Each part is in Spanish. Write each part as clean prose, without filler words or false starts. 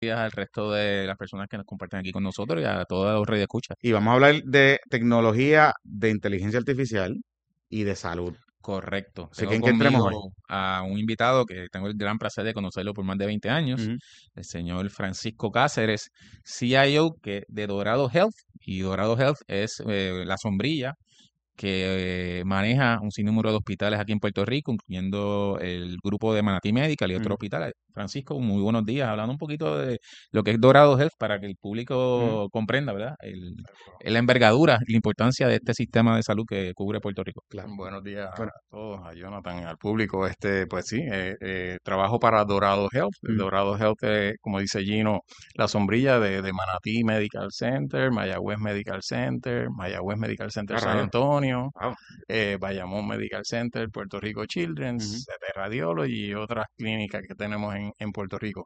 días al resto de las personas que nos comparten aquí con nosotros y a todos los redes escucha. Y vamos a hablar de tecnología de inteligencia artificial y de salud. Correcto. Así que, Tengo ¿en qué entremos conmigo hoy? a un invitado que tengo el gran placer de conocerlo por más de 20 años, Ujú. el señor Francisco Cáceres, CIO de Dorado Health. Y Dorado Health es la sombrilla que maneja un sinnúmero de hospitales aquí en Puerto Rico, incluyendo el grupo de Manatí Medical y otros Ujú, hospitales. Francisco, muy buenos días. Hablando un poquito de lo que es Dorado Health para que el ujú. público comprenda, ¿verdad? La envergadura y la importancia de este sistema de salud que cubre Puerto Rico. Claro. Buenos días a Bueno, todos, a Jonathan y al público. Pues sí, trabajo para Dorado Health. ujú. Dorado Health, como dice Gino, la sombrilla de Manatí Medical Center, Mayagüez Medical Center Ah, San rayos. Antonio, Wow. Bayamón Medical Center, Puerto Rico Ujú. Children's, de Radiology y otras clínicas que tenemos en Puerto Rico.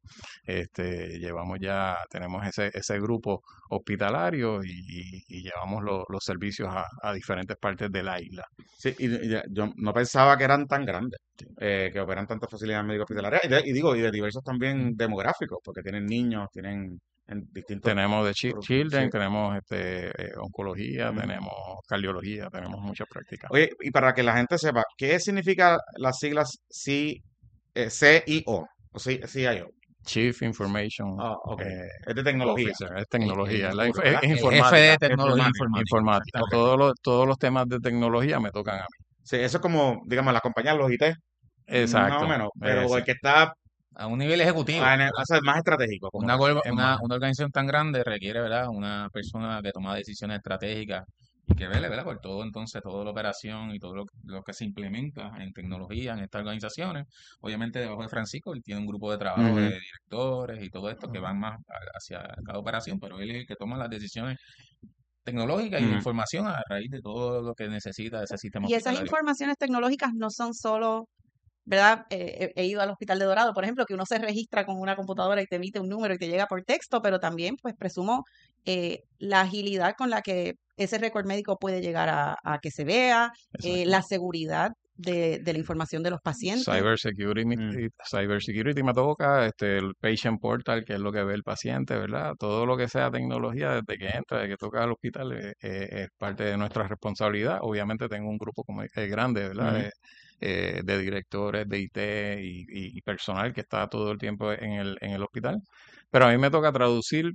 Tenemos ese grupo hospitalario y llevamos los servicios a diferentes partes de la isla. Sí, yo no pensaba que eran tan grandes, que operan tantas facilidades médico hospitalarias y de diversos también demográficos, porque tienen niños, tienen en distintos Tenemos de productos. Sí. Children, tenemos oncología, Ujú. tenemos cardiología, tenemos muchas prácticas. Oye, y para que la gente sepa, ¿qué significa las siglas CIO o CIO? Chief Information Ah, ok. eh, Es de tecnología, Officer, es tecnología, seguro, ¿verdad? es El jefe de informática, tecnología Informática. informática, informática. Ok. exactamente. Todos los temas de tecnología me tocan a mí. Sí, eso es como, digamos, la compañía los IT, más o Exacto, menos, pero el que está A un nivel ejecutivo, o ¿verdad? sea, más estratégico como tal. es más, Una organización tan grande requiere, ¿verdad? Una persona que toma decisiones estratégicas y que vele, ¿verdad? Por todo, entonces, toda la operación y todo lo que se implementa en tecnología en estas organizaciones. Obviamente, debajo de Francisco, él tiene un grupo de trabajo de Ujú. directores y todo esto que van más hacia cada operación, pero él es el que toma las decisiones tecnológicas y de Ujú. información a raíz de todo lo que necesita ese sistema Y esas hospitalario. informaciones tecnológicas no son solo, ¿verdad? He ido al Hospital de Dorado, por ejemplo, que uno se registra con una computadora y te emite un número y te llega por texto, pero también, pues presumo, la agilidad con la que ese récord médico puede llegar a que se vea, exacto. la seguridad de la información de los pacientes. Mm. Cyber security me toca, el patient portal, que es lo que ve el paciente, ¿verdad? Todo lo que sea tecnología, desde que entra, desde que toca al hospital, es parte de nuestra responsabilidad. Obviamente tengo un grupo como grande, ¿verdad? Ujú. De directores de IT y personal que está todo el tiempo en el hospital. Pero a mí me toca traducir,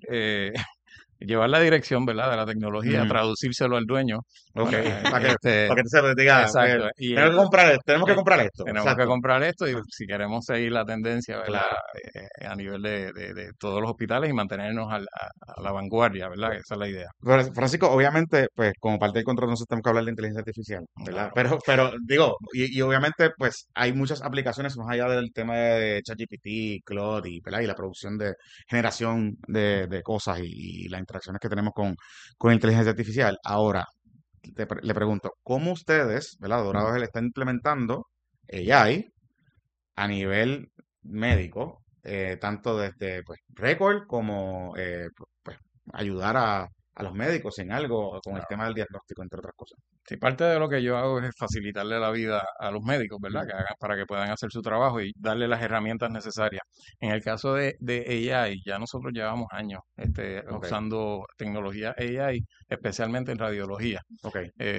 llevar la dirección, ¿verdad? De la tecnología, Ujú. traducírselo al dueño. Ok, Para, para que se diga, exacto. Y tenemos que comprar esto, tenemos que comprar esto, tenemos que exacto. comprar esto y Ah, si queremos seguir la tendencia, ¿verdad? claro. A nivel de todos los hospitales y mantenernos a la vanguardia, ¿verdad? Esa es la idea. Francisco, obviamente, pues como parte del control nosotros tenemos que hablar de inteligencia artificial, ¿verdad? Claro. Pero digo, y obviamente, pues hay muchas aplicaciones más allá del tema de ChatGPT, Claude, ¿verdad? Y la producción de generación de cosas y las interacciones que tenemos con inteligencia artificial. Ahora, le pregunto, ¿cómo ustedes, ¿verdad? Mm. Dorado le están implementando AI a nivel médico, tanto desde pues, récord como pues, ayudar a los médicos en algo con el tema del diagnóstico, entre otras cosas? Sí, parte de lo que yo hago es facilitarle la vida a los médicos, ¿verdad? Ujú. Para que puedan hacer su trabajo y darle las herramientas necesarias. En el caso de AI, ya nosotros llevamos años Ok, usando tecnología AI, especialmente en radiología, ok.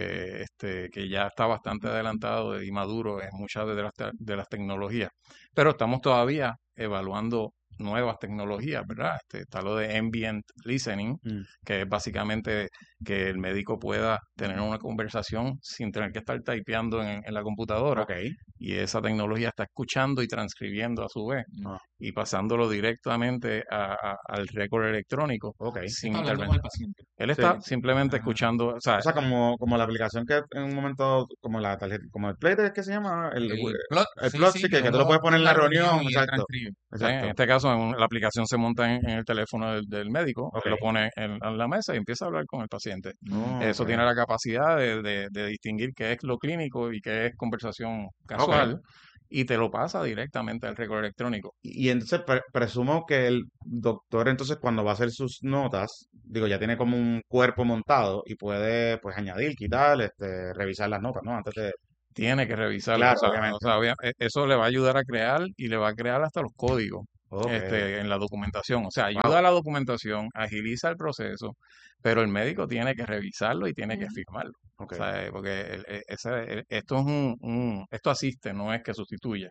que ya está bastante adelantado y maduro en muchas de las tecnologías. Pero estamos todavía evaluando nuevas tecnologías, ¿verdad? Está lo de ambient listening, Mm. que es básicamente que el médico pueda tener una conversación sin tener que estar typeando en la computadora Ok. y esa tecnología está escuchando y transcribiendo a su vez Ah, y pasándolo directamente al récord electrónico ok. sin Está hablando con intervenir. el paciente. Él Sí. está simplemente Ah, escuchando, o O sea, sea, como la aplicación que en un momento, como la tarjeta, como el Play, ¿qué se llama? el plot, El sí, Plot, sí, sí, que que tú lo uno puedes poner en pone la la reunión reunión, y él exacto. transcribe. en Exacto. este caso la aplicación se monta en el teléfono del médico, Ok. él lo pone en la mesa y empieza a hablar con el paciente. Oh, ok. Eso tiene la capacidad de distinguir qué es lo clínico y qué es conversación Ok. casual y te lo pasa directamente al récord electrónico. Y entonces presumo que el doctor entonces cuando va a hacer sus notas, digo, ya tiene como un cuerpo montado y puede pues añadir, quitar, revisar las notas, ¿no? Antes de... Tiene que revisarlo, Claro, obviamente. eso le va a ayudar a crear y le va a crear hasta los códigos Ok. en la documentación. O sea, ayuda Wow. a la documentación, agiliza el proceso, pero el médico tiene que revisarlo y tiene que Ujú. firmarlo. Ok. O sea, porque esto es esto asiste, no es que sustituya.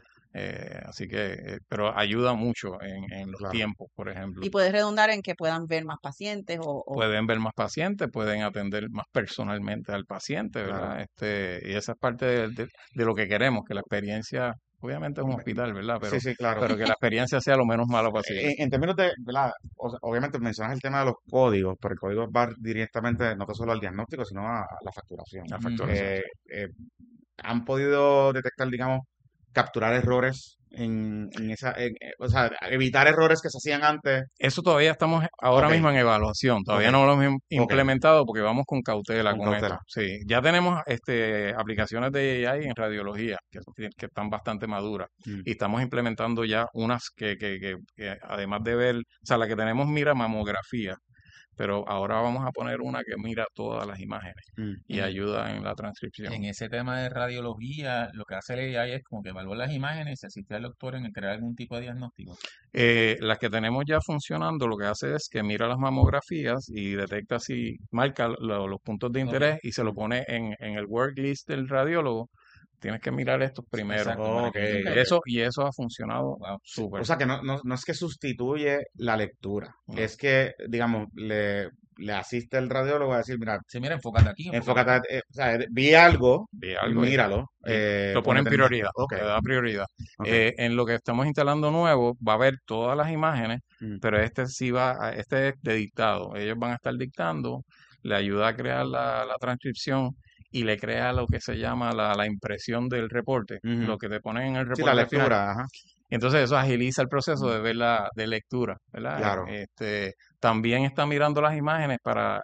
Así que, pero ayuda mucho en los Claro. tiempos, por ejemplo. Y puede redundar en que puedan ver más pacientes Pueden ver más pacientes, pueden atender más personalmente al paciente, Claro. ¿verdad? Y esa es parte de lo que queremos, que la experiencia, obviamente es un hospital, ¿verdad? Sí, sí, claro. Pero que la experiencia sea lo menos malo posible. En términos de, ¿verdad? O sea, obviamente mencionas el tema de los códigos, pero el código va directamente no solo al diagnóstico, sino a la facturación. La Ujú. facturación. Eh, ¿Han podido detectar, digamos, capturar errores en esa, o sea, evitar errores que se hacían antes? Eso todavía estamos ahora Ok, mismo en evaluación, ok, todavía no lo hemos ok, implementado porque vamos con cautela con con esto. cautela. Sí, ya tenemos aplicaciones de AI en radiología que están bastante maduras Mm, y estamos implementando ya unas que además de ver, o sea, la que tenemos mira mamografía, pero ahora vamos a poner una que mira todas las imágenes mm, y En, ayuda en la transcripción. en ese tema de radiología, lo que hace el AI es como que evalúa las imágenes y asiste al doctor en crear algún tipo de diagnóstico. Las que tenemos ya funcionando, lo que hace es que mira las mamografías y detecta si marca los puntos de Ok, interés y se lo mm. pone en el worklist del radiólogo. Tienes que mirar estos primero. exacto, para Ok, que ellos Y ok. vean. eso ha funcionado Wow. O súper. sea, que no es que sustituye la lectura, No. es que, digamos, le asiste el radiólogo a decir, mira, Sí, mira, enfócate aquí, enfócate enfócate, aquí. o sea, vi algo, Ve algo míralo, y lo pone con en prioridad, detenimiento. Ok, le da prioridad. ok. En lo que estamos instalando nuevo, va a ver todas las imágenes, Mm, pero este sí este es de dictado. Ellos van a estar dictando, le ayuda a crear la transcripción y le crea lo que se llama la impresión del reporte, ujú. lo que te ponen en el Sí, la reporte final. lectura, ajá, Entonces eso agiliza el proceso de ver de lectura, ¿verdad? claro, También está mirando las imágenes para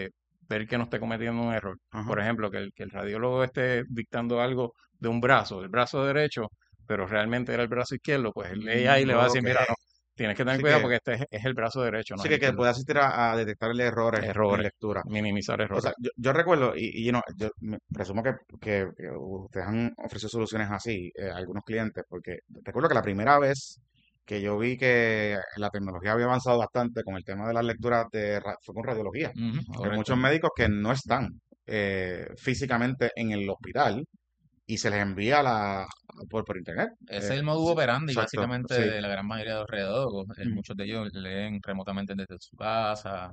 ver que no esté cometiendo un error. ajá. Por ejemplo, que el radiólogo esté dictando algo de un brazo, el brazo derecho, pero realmente era el brazo izquierdo, pues el AI le va a decir, Ok. mira, no, tienes que tener Sí cuidado que, porque este es el brazo derecho, no sí es el que izquierdo. puede asistir a detectarle errores en Errores, lectura. minimizar O sea, errores. yo recuerdo, yo presumo que ustedes han ofrecido soluciones así a algunos clientes, porque recuerdo que la primera vez que yo vi que la tecnología había avanzado bastante con el tema de las lecturas fue con radiología. Ujú, Hay muchos correcto. médicos que no están físicamente en el hospital y se les envía por internet. Ese es el modus Sí, operandi exacto, básicamente sí. de la gran mayoría de los radiólogos. Mm, Muchos de ellos leen remotamente desde su casa,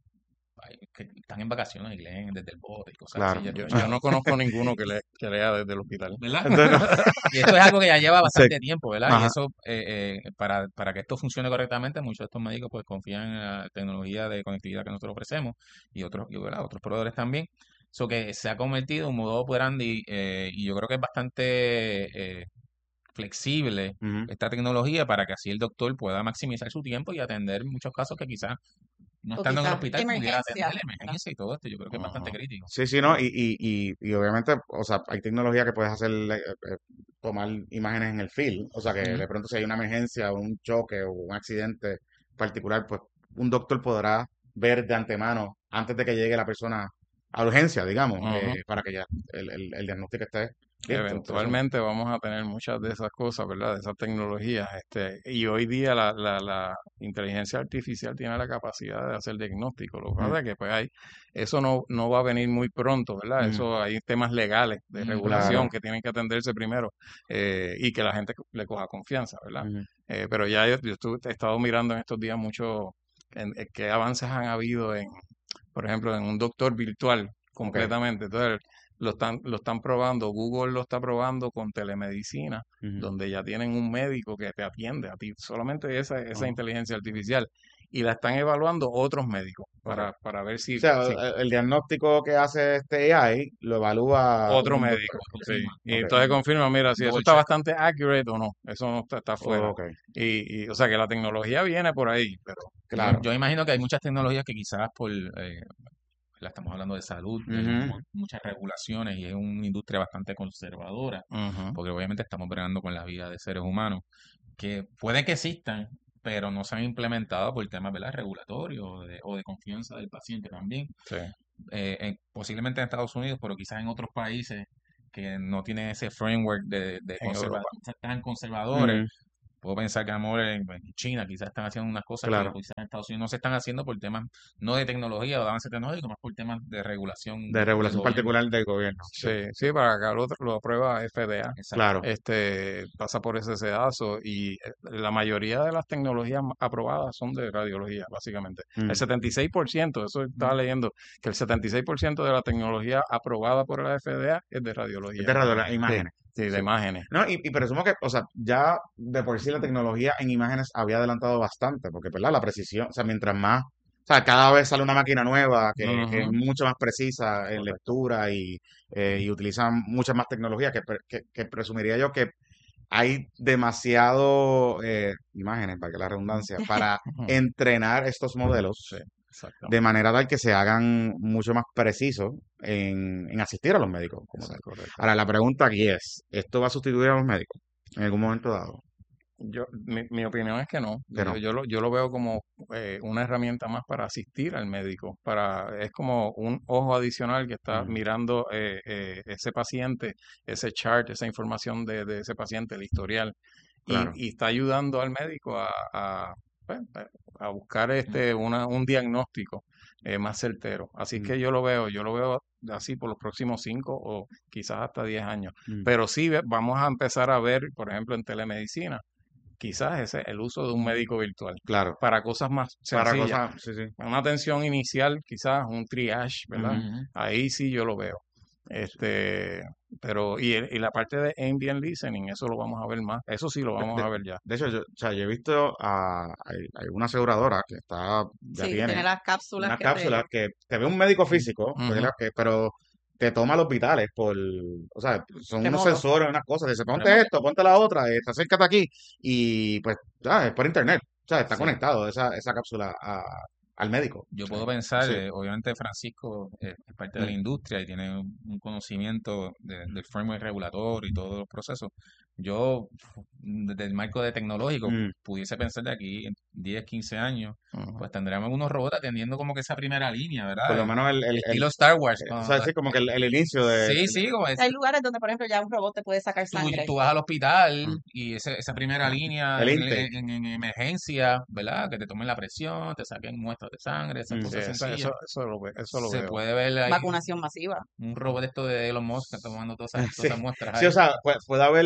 que están en vacaciones y leen desde el bote y cosas así. claro. Yo he Yo escuchado, no conozco ninguno que lea desde el hospital. ¿verdad? Entonces, no, Y esto es algo que ya lleva sí, bastante tiempo, ¿verdad? Y ajá, eso, para que esto funcione correctamente, muchos de estos médicos pues confían en la tecnología de conectividad que nosotros ofrecemos y ¿verdad? Otros proveedores también. Eso que se ha convertido en un modo operandi y yo creo que es bastante flexible ujú, esta tecnología para que así el doctor pueda maximizar su tiempo y atender muchos casos que quizás no o estando en el quizás hospital pudiera atender emergencias, la ¿verdad? emergencia y todo esto. Yo creo que es bastante ajá. crítico. Sí, sí, ¿no? Y obviamente, o sea, hay tecnología que puedes hacer, tomar imágenes en el field. O sea, que Ujú. de pronto si hay una emergencia o un choque o un accidente particular, pues un doctor podrá ver de antemano, antes de que llegue la persona a urgencia, digamos, Ujú. para que ya el diagnóstico esté listo, presumo. Eventualmente vamos a tener muchas de esas cosas, ¿verdad? De esas tecnologías. Y hoy día la inteligencia artificial tiene la capacidad de hacer diagnóstico. Lo que Mm, pasa es que pues eso no va a venir muy pronto, ¿verdad? mm, Eso hay temas legales de claro. regulación que tienen que atenderse primero y que la gente le coja confianza, ¿verdad? Ujú, Pero ya he estado mirando en estos días mucho qué avances han habido por ejemplo, en un doctor virtual ok. completamente. Entonces, lo están probando, Google lo está probando con telemedicina, Ujú, donde ya tienen un médico que te atiende a ti, solamente esa ajá, inteligencia artificial. Y la están evaluando otros médicos ok. para ver O si, sea, si el diagnóstico que hace este AI lo evalúa otro un doctor. médico, Lo sí. confirma. Y Ok, entonces confirma, mira, si eso Double está check. bastante accurate o no, eso no está fuera. ok, O sea, que la tecnología viene por ahí, pero claro. Yo imagino que hay muchas tecnologías que quizás la estamos hablando de salud, tenemos Ujú, muchas regulaciones y es una industria bastante conservadora, ujú, porque obviamente estamos bregando con la vida de seres humanos, que puede que existan, pero no se han implementado por temas, ¿verdad? Regulatorios o de confianza del paciente también. sí. Posiblemente en Estados Unidos, pero quizás en otros países que no tienen ese framework de En Europa. tan conservadores, ujú, puedo pensar que a lo mejor en China quizás están haciendo unas cosas que Claro, quizás en Estados Unidos no se están haciendo por temas no de tecnología o de avance tecnológico, más por temas de regulación de del regulación gobierno. particular del gobierno. Sí, sí, para acá lo aprueba FDA. Exacto. Claro. Pasa por ese sedazo y la mayoría de las tecnologías aprobadas son de radiología, básicamente. El Mm. 76%, eso estaba leyendo, que el 76% de la tecnología aprobada por la FDA es de Es radiología. de radio, Sí, imágenes. sí, de Sí. imágenes. No, y presumo que, o sea, ya de por sí la tecnología en imágenes había adelantado bastante, porque, ¿verdad? La precisión, o sea, mientras más, o sea, cada vez sale una máquina nueva que es Ujú, mucho más precisa en correcto. lectura y utiliza muchas más tecnologías, que presumiría yo que hay demasiado imágenes, para que la redundancia, para Ujú, entrenar estos sí, modelos de exactamente. manera tal que se hagan mucho más precisos en asistir a los médicos como Eso tal. es correcto. Ahora, la pregunta aquí es, ¿esto va a sustituir a los médicos en algún momento dado? Mi opinión es que no. Que no. Yo lo veo como una herramienta más para asistir al médico. Es como un ojo adicional que está Mm, mirando ese paciente, ese chart, esa información de ese paciente, el historial, claro. y está ayudando al médico pues, a buscar un diagnóstico más certero. Así es Mm, que yo lo veo así por los próximos 5 o quizás hasta 10 años. mm, Pero sí vamos a empezar a ver, por ejemplo, en telemedicina quizás ese el uso de un médico virtual claro. para cosas más Para sencillas. cosas, sí, sí. Una atención inicial, quizás un triage, ¿verdad? Ujú. Ujú. Ahí sí yo lo veo. Este, y la parte de ambient listening, eso lo vamos a ver más. Eso sí lo De, vamos de- a ver ya. de hecho, o sea, yo he visto hay una aseguradora ya Sí, que tiene tiene las cápsulas unas que te... cápsulas que te ve un médico físico, Ujú, ¿verdad? Pero te toma los vitales o sea, son unos Remoto. sensores, unas cosas, dice, ponte Remoto. esto, ponte la otra, acércate aquí, y pues, ya, es por internet, o sea, está Sí. conectado esa cápsula al médico. Yo O sea, puedo pensar, sí. obviamente Francisco es parte de la Mm, industria y tiene un conocimiento del framework regulatorio y todos los procesos. Yo, desde el marco de tecnológico, mm. pudiese pensar de aquí en 10, 15 años, ujú. pues tendríamos unos robots atendiendo como que esa primera línea, Por ¿verdad? lo menos Estilo Star Wars. o sea, sí, como que el inicio Sí, sí, como Hay lugares donde, por ejemplo, ya un robot te puede sacar sangre. tú vas al hospital mm, y esa primera línea el intake. en emergencia, ¿verdad? Que te tomen la presión, te saquen muestras de sangre, esas Mm. Sí, cosas sencillas. eso lo Se veo. puede ver ahí Vacunación masiva. un robot esto de Elon Musk que está tomando todas Sí, esas muestras sí, o ahí. sea, puede haber,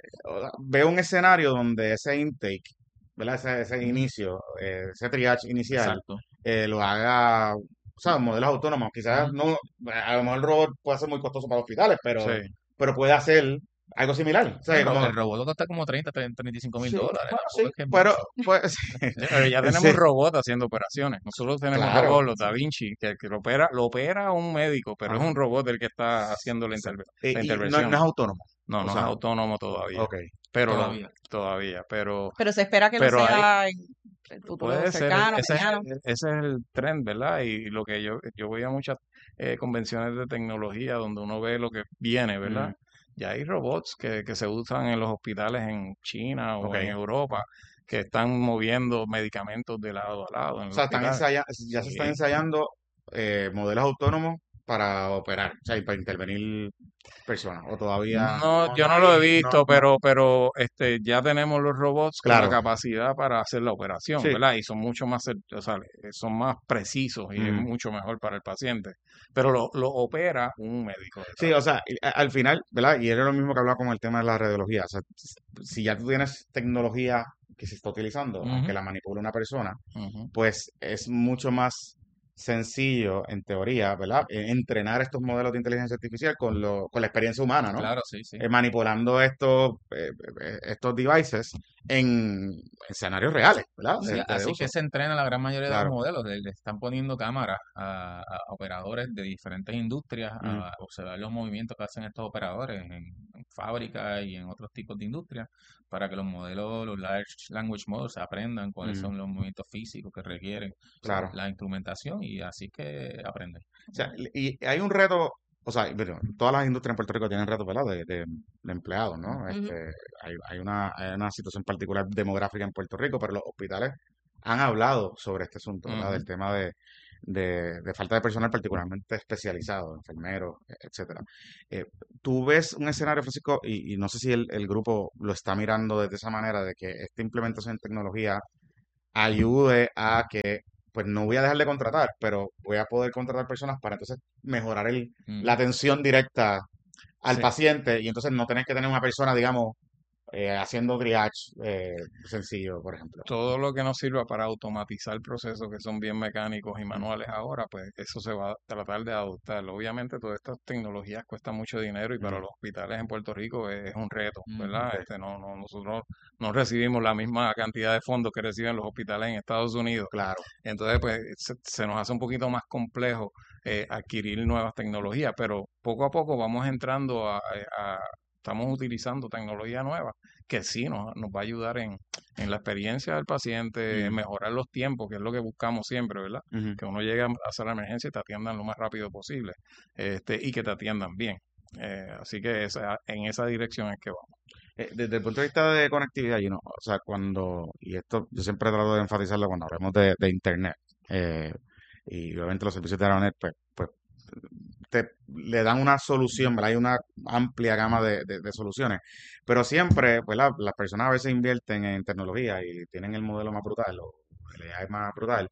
veo un escenario donde ese intake, ¿verdad? Ese Ujú. inicio, ese triage inicial, Exacto. lo haga, o sea, modelos autónomos. Quizás Ujú. no, a lo mejor el robot puede ser muy costoso para los hospitales, Sí. pero puede hacer algo similar. O No, sea, como, el robot cuesta como 35 mil sí, dólares, bueno, tampoco sí, es que es pero, mucho. pues, Ya sí, tenemos robots haciendo operaciones. Nosotros tenemos claro. robots, los Da Vinci, que lo opera un médico, pero es Ajá, un robot el que está haciendo exacto. la Y no intervención. es autónomo. No, O no es sea, autónomo todavía, ok. pero Todavía. todavía, Pero se espera que lo pero hay, sea en el futuro puede ser, cercano, mediano. ese es el trend, ¿verdad? Y lo que yo voy a muchas convenciones de tecnología donde uno ve lo que viene, ¿verdad? Mm, Ya hay robots que se usan en los hospitales en China ok. o en Europa que están moviendo medicamentos de lado a lado en O el sea, hospital. ya se están Sí. ensayando modelos autónomos para operar, o sea, y para intervenir personas, o todavía No, como yo no tal, lo he no, visto, no, pero ya tenemos los robots con la claro, capacidad para hacer la operación, sí, ¿verdad? Y son mucho más, o sea, son más precisos y es mm, mucho mejor para el paciente. Pero lo opera un médico sí, detrás. o sea, al final, ¿verdad? Y era lo mismo que hablaba con el tema de la radiología, o sea, si ya tú tienes tecnología que se está utilizando, aunque Ujú. la manipule una persona, Ujú, pues es mucho más sencillo, en teoría, ¿verdad? Entrenar estos modelos de inteligencia artificial con la experiencia humana, ¿no? Claro, sí, sí. Manipulando estos devices en escenarios reales, ¿verdad? Sí, De así que uso. se entrena la gran mayoría de los Claro. modelos. Le están poniendo cámaras a operadores de diferentes industrias Mm, a observar los movimientos que hacen estos operadores en fábricas y en otros tipos de industrias para que los modelos, los large language models, aprendan cuáles mm, son los movimientos físicos que requieren claro. la instrumentación y así que aprenden. O sea, y hay un reto, o sea, bueno, todas las industrias en Puerto Rico tienen retos, ¿verdad? De empleados, ¿no? Ujú. Hay una situación particular demográfica en Puerto Rico, pero los hospitales han hablado sobre este asunto, ¿verdad? ujú. Del tema de falta de personal particularmente especializado, enfermeros, etcétera. Eh, ¿Tú ves un escenario, Francisco, y no sé si el grupo lo está mirando desde esa manera, de que esta implementación de tecnología ayude a que, pues no voy a dejar de contratar, pero voy a poder contratar personas para entonces mejorar la Ujú. atención directa al Sí, paciente y entonces no tener que tener una persona, digamos, haciendo triage sencillo, por ejemplo? todo lo que nos sirva para automatizar procesos que son bien mecánicos y Mm, manuales ahora, pues eso se va a tratar de adoptar. Obviamente todas estas tecnologías cuestan mucho dinero y para ujú, los hospitales en Puerto Rico es un reto, Ujú. ¿verdad? ok, Nosotros no recibimos la misma cantidad de fondos que reciben los hospitales en Estados Unidos. claro. Entonces, pues se nos hace un poquito más complejo adquirir nuevas tecnologías, pero poco a poco vamos entrando estamos utilizando tecnología nueva que sí nos va a ayudar en la experiencia del paciente, en Mm, mejorar los tiempos, que es lo que buscamos siempre, ¿verdad? ujú. Que uno llegue a hacer la emergencia y te atiendan lo más rápido posible, y que te atiendan bien. Así que en esa dirección es que vamos. Desde el punto de vista de conectividad, o sea, y esto yo siempre trato de enfatizarlo cuando hablamos de Internet, eh, y obviamente los servicios de la net, pues le dan una solución, ¿verdad? Hay una amplia gama de soluciones, pero siempre, pues las personas a veces invierten en tecnología y tienen el modelo más brutal o el AI más brutal,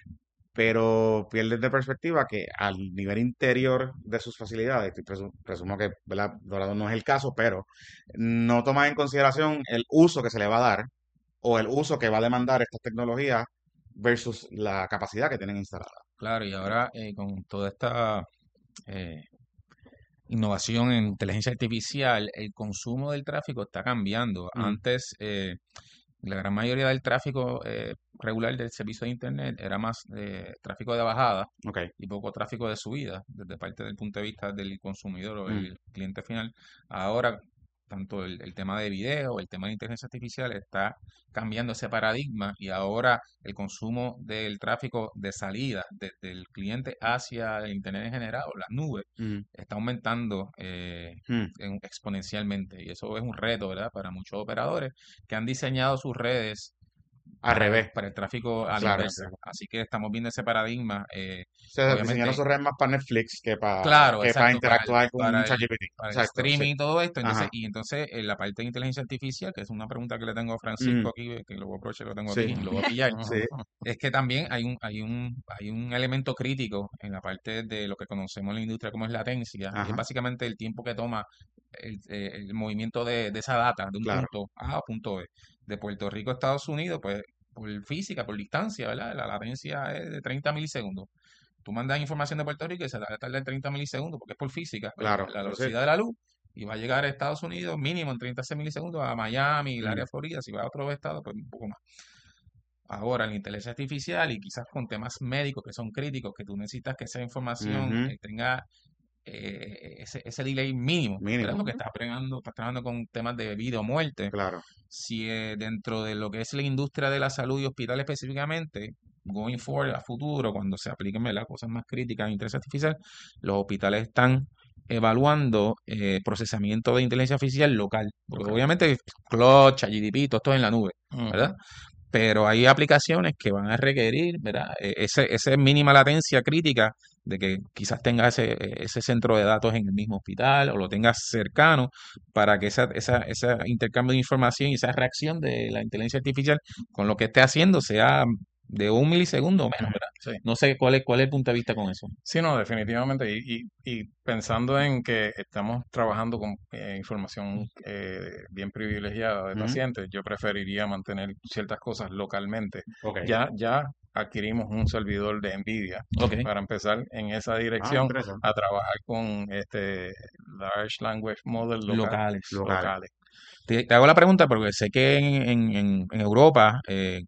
pero pierdes de perspectiva que al nivel interior de sus facilidades, y presumo que, ¿verdad? Dorado no es el caso, pero no tomas en consideración el uso que se le va a dar o el uso que va a demandar estas tecnologías versus la capacidad que tienen instalada. Claro, y ahora con toda esta eh, innovación en inteligencia artificial, el consumo del tráfico está cambiando. Mm, Antes, la gran mayoría del tráfico regular del servicio de Internet era más tráfico de bajada ok. y poco tráfico de subida, desde parte del punto de vista del consumidor o Mm, el cliente final. Ahora, tanto el tema de video, el tema de inteligencia artificial está cambiando ese paradigma y ahora el consumo del tráfico de salida desde el cliente hacia el Internet en general o las nubes mm, está aumentando mm. exponencialmente y eso es un reto, ¿verdad? Para muchos operadores que han diseñado sus redes Al revés, para el tráfico a la claro. inversa. Así que estamos viendo ese paradigma. Se diseñaron Obviamente, sus redes más para Netflix claro, que para exacto, interactuar con para ChatGPT. para el Exacto, sí. streaming y todo esto. Ajá. Entonces, en la parte de inteligencia artificial, que es una pregunta que le tengo a Mm, Francisco aquí, que lo voy a aprovechar que lo tengo aquí sí, y lo voy a pillar, sí. es que también hay un elemento crítico en la parte de lo que conocemos en la industria como es latencia, y es Ajá, básicamente el tiempo que toma el movimiento de esa data de un claro. punto A a punto B. De Puerto Rico a Estados Unidos, pues por física, por distancia, ¿verdad? La latencia es de 30 milisegundos. Tú mandas información de Puerto Rico y se tarda en 30 milisegundos porque es por física, ¿verdad? Claro, La sí, sí. velocidad de la luz y va a llegar a Estados Unidos mínimo en 36 milisegundos a Miami, el Mm, área de Florida, si va a otro estado, pues un poco más. Ahora, la inteligencia artificial y quizás con temas médicos que son críticos, que tú necesitas que esa información ujú, tenga ese delay mínimo, ¿verdad? mínimo, Porque estás trabajando con temas de vida o muerte. claro. Si dentro de lo que es la industria de la salud y hospital específicamente, going forward, a futuro, cuando se apliquen las cosas más críticas de inteligencia artificial, los hospitales están evaluando procesamiento de inteligencia artificial local, porque Local. obviamente Claude, ChatGPT, todo esto es en la nube, Ujú. ¿verdad? Pero hay aplicaciones que van a requerir, ¿verdad? Esa mínima latencia crítica de que quizás tenga ese centro de datos en el mismo hospital o lo tengas cercano para que ese intercambio de información y esa reacción de la inteligencia artificial con lo que esté haciendo sea de un milisegundo o menos, ¿verdad? Sí. No sé cuál es el punto de vista con eso. Sí, no, definitivamente. Y pensando en que estamos trabajando con información bien privilegiada de Ujú, pacientes, yo preferiría mantener ciertas cosas localmente. ok. Ya adquirimos un servidor de NVIDIA Ok, para empezar en esa Ah, dirección interesante. a trabajar con Large Language Model locales. Locales. locales. Te hago la pregunta porque sé que en Europa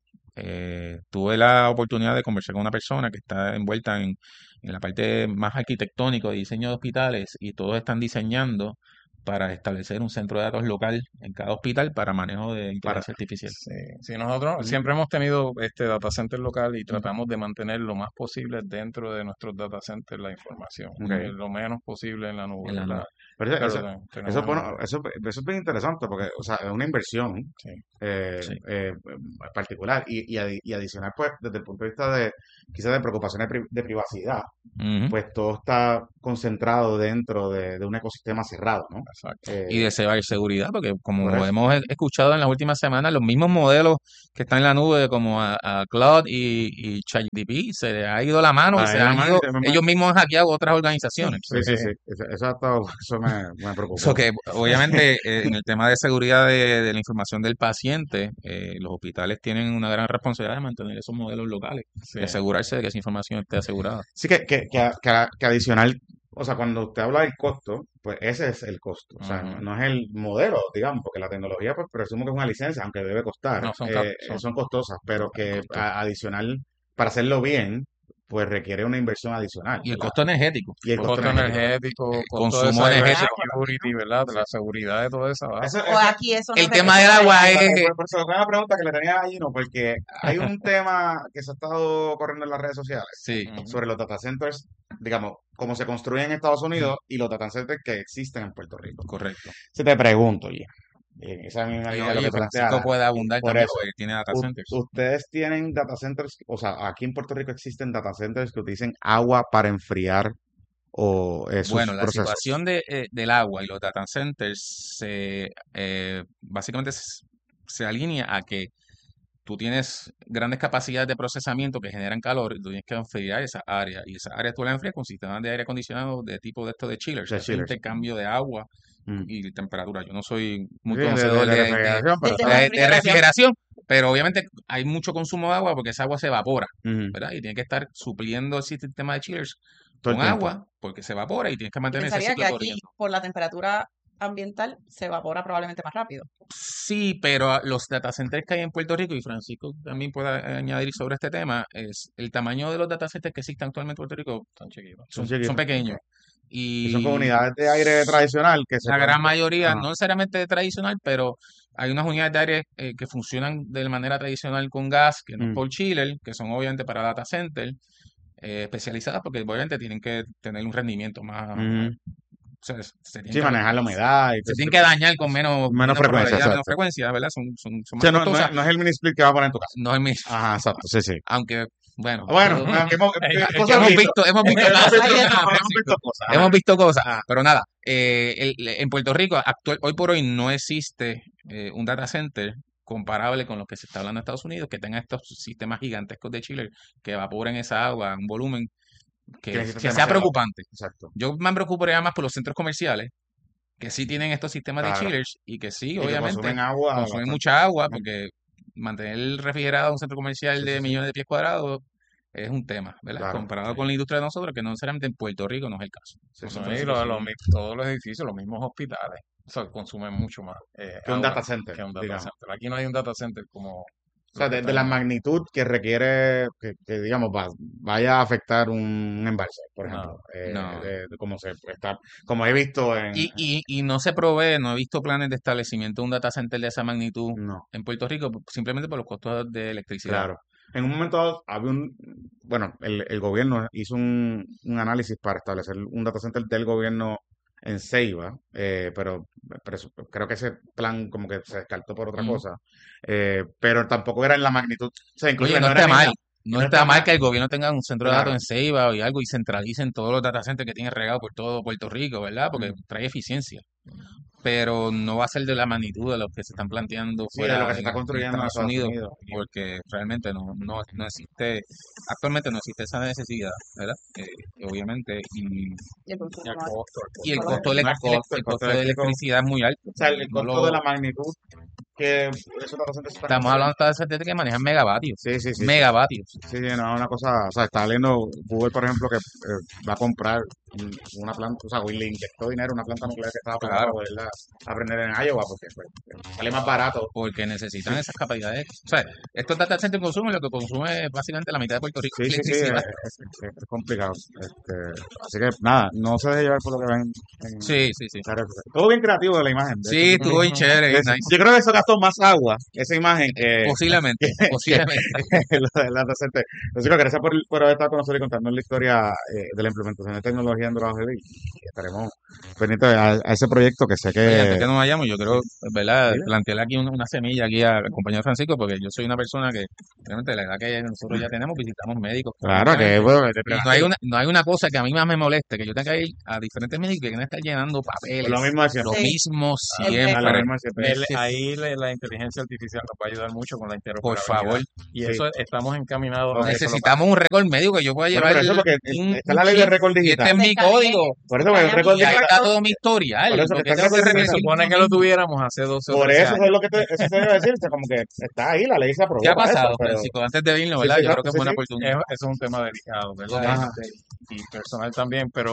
tuve la oportunidad de conversar con una persona que está envuelta en la parte más arquitectónica de diseño de hospitales y todos están diseñando para establecer un centro de datos local en cada hospital para manejo de Para, inteligencia artificial. Sí, nosotros siempre hemos tenido este data center local y Ujú. tratamos de mantener lo más posible dentro de nuestros data centers la información, ok. lo menos posible en la nube, En la nube. ¿verdad? Pero Pero eso, tenemos bueno, eso es bien interesante porque, o sea, es una inversión sí, Sí. particular y adicional, pues, desde el punto de vista de quizás de preocupaciones de privacidad, Ujú. pues todo está concentrado dentro de un ecosistema cerrado, ¿no? exacto. Y de ciberseguridad, porque como Correcto. hemos escuchado en las últimas semanas, los mismos modelos que están en la nube, como a Claude y ChatGPT, se les ha ido la mano y Ahí se la han mano ido, y se me- ellos mismos han hackeado otras organizaciones. Sí, sí, sí. Eso, ha estado- eso me Eso preocupó. que obviamente en el tema de seguridad de la información del paciente, los hospitales tienen una gran responsabilidad de mantener esos modelos locales, Sí, de asegurarse de que esa información esté asegurada. Sí, que adicional, o sea, cuando usted habla del costo, pues ese es el costo. O sea, ujú. no es el modelo, digamos, porque la tecnología, pues presumo que es una licencia, aunque debe costar, No, son costosas, pero El que costo. adicional, para hacerlo bien, pues requiere una inversión adicional, Y el ¿verdad? costo energético, Y el costo Costo energético. energético, el costo de consumo energético. cybersecurity, ¿verdad? De la seguridad de toda esa base. Eso, O aquí eso no El tema del representa agua eso. es, por eso, una pregunta que le tenía ahí, ¿no? Porque hay un tema que se ha estado corriendo en las redes sociales sí, Ujú. sobre los data centers, digamos, cómo se construyen en Estados Unidos y los data centers que existen en Puerto Rico. correcto. Si te pregunto, ya, esa misma Y línea de lo oye, que Francisco planteara, puede abundar por también eso, porque tiene data centers. ustedes tienen data centers, o sea, aquí en Puerto Rico existen data centers que utilicen agua para enfriar o Bueno, esos la procesos. situación del agua y los data centers básicamente se alinea a que tú tienes grandes capacidades de procesamiento que generan calor y tú tienes que enfriar esa área. Y esa área tú la enfrías con sistemas de aire acondicionado de tipo de estos de chillers, De que hacen chillers. intercambio de agua Mm. y temperatura. Yo no soy Sí, muy conocedor de refrigeración, pero De está. de refrigeración. refrigeración, pero obviamente hay mucho consumo de agua porque esa agua se evapora, Ujú. ¿verdad? Y tiene que estar supliendo ese sistema de chillers Todo el con tiempo. agua porque se evapora y tienes que Y mantener ese pensaría que ciclo aquí, corriendo. por la temperatura ambiental, se evapora probablemente más rápido. Sí, pero los data centers que hay en Puerto Rico, y Francisco también puede añadir sobre este tema, es el tamaño de los data centers que existen actualmente en Puerto Rico Son chiquitos. Son son chiquitos. pequeños. Y son con Y unidades de aire tradicional que se la pueden. gran mayoría, Ajá. no necesariamente tradicional, pero hay unas unidades de aire que funcionan de manera tradicional con gas, que no es Mm. por chiller, que son obviamente para data center, especializadas porque obviamente tienen que tener un rendimiento más, Ujú. o sea, se tienen Sí, que, manejar la humedad y todo se ese tienen tipo que de dañar con cosas. menos Menos frecuencia, probabilidad, menos exacto. frecuencia, ¿verdad? Son O más sea, costosas. no es el mini split que va a poner en tu casa. No es mi, Ajá, exacto, sí, sí. aunque, bueno, Bueno, todo- cosas hemos vistas. visto, hemos visto Hemos casos, visto, Ahí hemos Francisco, visto cosas. Ajá. hemos visto cosas, Ajá. pero nada, en Puerto Rico, hoy por hoy no existe un data center comparable con lo que se está hablando en Estados Unidos, que tenga estos sistemas gigantescos de chiller que evaporen esa agua a un volumen Que que necesitan sea demasiado agua. preocupante. Exacto. Yo me preocuparía más por los centros comerciales, que sí tienen estos sistemas de Claro. chillers y que sí, Y que obviamente, consumen agua consumen bastante. mucha agua, Mm. porque mantener refrigerado un centro comercial Sí, de sí, sí. millones de pies cuadrados es un tema, ¿verdad? Claro. Comparado Sí. con la industria de nosotros, que no necesariamente en Puerto Rico no es el caso. Sí, No sí, sé, No, y Francisco, si- todos los edificios, los mismos hospitales, o sea, consumen mucho más Que un agua data center, que un data digamos. center. Aquí no hay un data center como O los sea, que de están la en- magnitud que requiere que, digamos, vaya a afectar un embalse, por No, ejemplo. no. Como he visto en. Y no se provee, no he visto planes de establecimiento de un data center de esa magnitud No, en Puerto Rico, simplemente por los costos de electricidad. claro. En un momento dado había bueno, el gobierno hizo un análisis para establecer un data center del gobierno en Ceiba, pero creo que ese plan como que se descartó por otra Mm. cosa, pero tampoco era en la magnitud, o sea, Oye, inclusive no no era está ni en la, mal. No no está está mal mal, que el gobierno tenga un centro de datos claro. en Ceiba y algo y centralicen todos los data centers que tiene regado por todo Puerto Rico, ¿verdad? Porque Mm. trae eficiencia. Pero no va a ser de la magnitud de los que se están planteando Sí, de lo que fuera se está en construyendo en Estados Estados Unidos, Unidos. porque realmente no existe, actualmente no existe esa necesidad, ¿verdad? Obviamente, Y el consumo y el no es- costo, y el Por costo, No es costo, el el costo costo de eléctrico, electricidad es muy alto. o sea, el No costo de lo, la magnitud que esos data centers se están estamos hablando construyendo. de que manejan megavatios, Sí, sí, sí, sí. megavatios. Sí, sí, no, una cosa, o sea, está leyendo Google, por ejemplo, que va a comprar una planta, o sea, le inyectó dinero a una planta nuclear que estaba para Claro. poderla aprender en Iowa, porque pues, sale más barato. Porque necesitan esas capacidades. O sea, estos data centers consumen lo que consume básicamente la mitad de Puerto Rico. Sí, sí, sí, electricidad. es complicado. Así que nada, no se deje llevar por lo que ven en Sí. las redes sociales. Todo bien creativo de la imagen. De Sí, hecho, estuvo bien chévere, yo nice. creo que eso gastó más agua, esa imagen, que Posiblemente. lo del data center. Entonces, gracias por haber estado con nosotros y contarnos la historia de la implementación de tecnología en Dorado Heavy. Y estaremos pendientes a ese proyecto que sé Oye, antes que... que nos vayamos, yo creo, ¿verdad? Dime. Plantearle aquí una semilla aquí al compañero Francisco, porque yo soy una persona que, realmente, la edad que nosotros ya tenemos, visitamos médicos Claro que, constantemente. bueno, Y no hay una cosa que a mí más me moleste, que yo tenga que ir a diferentes médicos que no estar llenando papeles. lo mismo de siempre. Lo Sí. mismo A lo siempre. mismo de siempre. Ahí la inteligencia artificial nos va a ayudar mucho con la Por interoperabilidad. favor. Y Sí. eso estamos encaminados a eso. Necesitamos un récord médico que yo pueda Bueno, llevar pero eso porque un está la ley de chip, récord y este digital. es mi Descargué. código. Por eso, el récord Y ahí digital. está todo mi historial. Por eso Lo que que está tengo que el récord Se repetir. supone que lo tuviéramos hace 12 o Por 13 eso años. es lo que eso se debe decir, o sea, como que está ahí, la ley se aprobó ¿Qué ha para eso, pasado, pero... Francisco? Antes de irnos, Sí, ¿verdad? sí, Yo no, creo que es sí, buena sí. oportunidad. Eso es un tema delicado, ¿verdad? Ajá. Y personal también, pero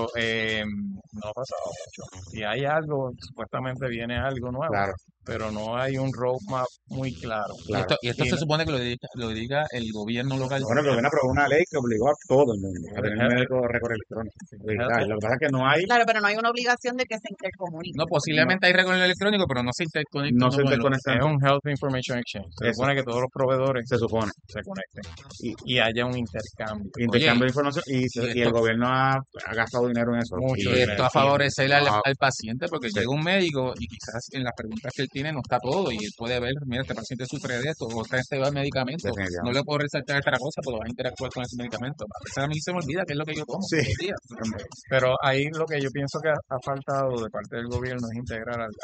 no ha pasado mucho. Y hay algo, supuestamente viene algo nuevo, Claro, pero no hay un roadmap muy claro. claro. Y esto Y se supone que lo diga el gobierno local. Bueno, que viene a aprobar una ley que obligó a todo el mundo a tener Ajá. un médico de récord electrónico digital. Lo que pasa es que no hay, Claro, pero no hay una obligación de que se intercomunique. No, posiblemente hay récord electrónico, pero no se interconecta no uno se con el otro. interconectan, Es un Health Information Exchange. Se Eso. supone que todos los proveedores se supone. se conecten Y- y haya un intercambio. Intercambio de información y el esto- gobierno ha gastado dinero en eso. Mucho Y dinero. Esto a favorecer al, Wow. al paciente, porque Sí. llega un médico y quizás en las preguntas que él tiene no está todo, y él puede ver, mira, este paciente sufre de esto, o este va al medicamento, Definitivamente. no le puedo resaltar esta cosa, pero va a interactuar con ese medicamento. A veces a mí se me olvida qué es lo que yo tomo Sí. todos los días. Pero ahí lo que yo pienso que ha faltado de parte del gobierno es integrar al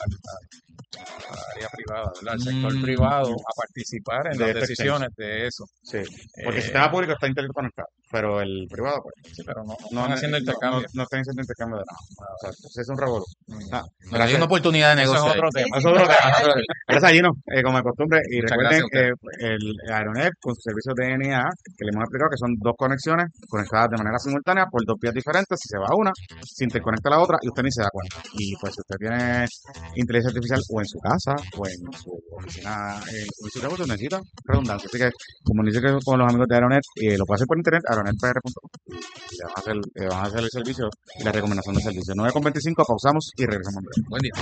área privada, ¿verdad? Al sector Mm. privado a participar en De las este decisiones de eso. Sí, porque el Eh, sistema público está interconectado, pero el privado, pues, Sí, pero no no, están haciendo intercambio. no están haciendo intercambio de nada. O sea, es un revolú. Ah, No, hay una oportunidad de Eso es negocio. otro ahí. tema. Eso es otro tema. Gracias, Gino, como de costumbre. Y Muchas recuerden gracias que el Aeronet con su servicio de DNA, que le hemos explicado que son dos conexiones conectadas de manera simultánea por dos vías diferentes. Si se va una, se interconecta la otra y usted ni se da cuenta. Y pues si usted tiene inteligencia artificial o en su casa o en su oficina, en su trabajo, necesita redundancia. Así que comuníquese con los amigos de Aeronet y lo puede hacer por internet, aeronetpr.com. Le van a hacer el servicio y la recomendación del servicio. 9:25, pausamos y regresamos en breve. Buen día.